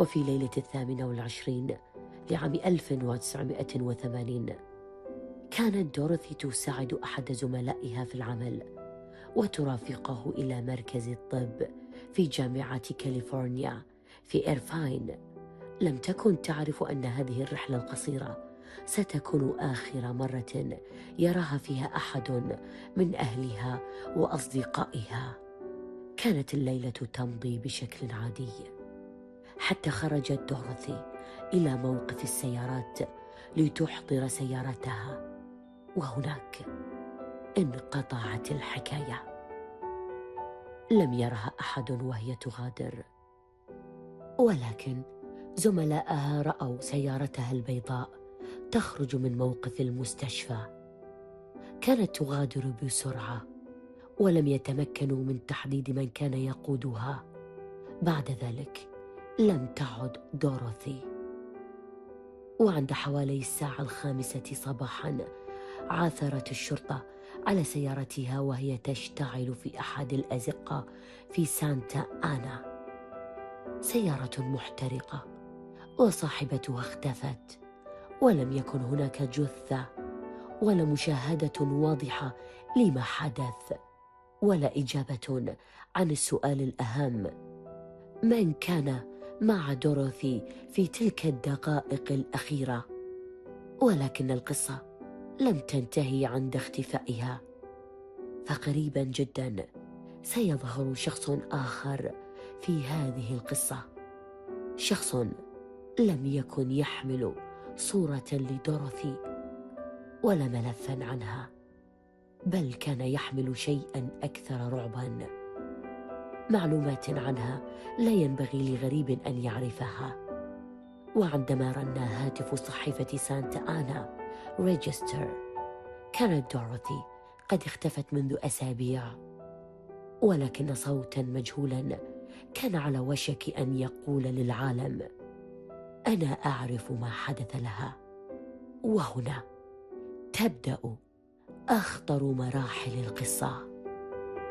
وفي ليلة 28 لعام 1980 كانت دوروثي تساعد أحد زملائها في العمل وترافقه إلى مركز الطب في جامعة كاليفورنيا في إيرفاين. لم تكن تعرف أن هذه الرحلة القصيرة ستكون آخر مرة يراها فيها أحد من أهلها وأصدقائها. كانت الليلة تمضي بشكل عادي حتى خرجت دوروثي إلى موقف السيارات لتحضر سيارتها، وهناك انقطعت الحكاية. لم يرها أحد وهي تغادر، ولكن زملائها رأوا سيارتها البيضاء تخرج من موقف المستشفى. كانت تغادر بسرعة ولم يتمكنوا من تحديد من كان يقودها. بعد ذلك لم تعد دوروثي. وعند حوالي الساعة 5 صباحا عثرت الشرطة على سيارتها وهي تشتعل في أحد الأزقة في سانتا آنا. سيارة محترقة وصاحبتها اختفت، ولم يكن هناك جثة ولا مشاهدة واضحة لما حدث ولا إجابة عن السؤال الأهم: من كان مع دوروثي في تلك الدقائق الأخيرة؟ ولكن القصة لم تنتهي عند اختفائها، فقريبا جدا سيظهر شخص آخر في هذه القصة، شخص لم يكن يحمل صورة لدوروثي ولا ملفا عنها، بل كان يحمل شيئا أكثر رعبا، معلومات عنها لا ينبغي لغريب أن يعرفها. وعندما رن هاتف صحيفة سانتا آنا ريجستر، كانت دوروثي قد اختفت منذ أسابيع، ولكن صوتا مجهولا كان على وشك أن يقول للعالم: أنا أعرف ما حدث لها. وهنا تبدأ أخطر مراحل القصة.